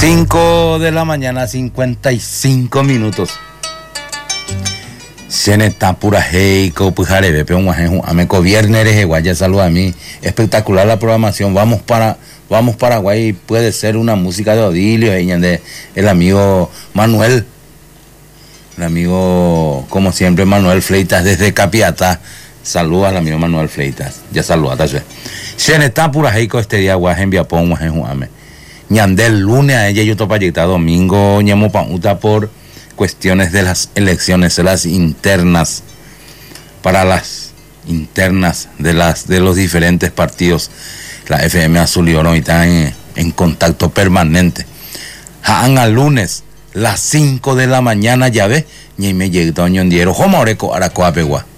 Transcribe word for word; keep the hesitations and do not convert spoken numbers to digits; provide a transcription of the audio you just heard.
cinco de la mañana, cincuenta y cinco minutos. Seneta pura heico, pujarebe, peón guajen, ameco viernes, guaya, saluda a mí. Espectacular la programación. Vamos para, vamos Paraguay. Puede ser una música de Odilio, de el amigo Manuel. El amigo, como siempre, Manuel Fleitas desde Capiatá. Saluda al amigo Manuel Fleitas. Ya saluda, tal vez. Seneta pura heico este día, guajen, viapón, guajen, juame. Ñandel lunes a ella yo topa proyectar domingo ñamo pauta por cuestiones de las elecciones, de las internas, para las internas de las de los diferentes partidos. La F M Azul y Oro está en, en contacto permanente. Jan al lunes, las cinco de la mañana, ya ve, ñe me llegó ñondiero, jomoreco aracoapegua.